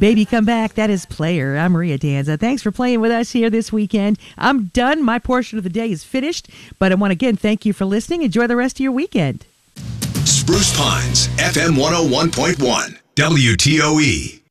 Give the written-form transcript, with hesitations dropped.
Baby Come Back, that is Player. I'm Maria Danza. Thanks for playing with us here this weekend. I'm done. My portion of the day is finished, but I want to again thank you for listening. Enjoy the rest of your weekend. Spruce Pines, FM 101.1, WTOE.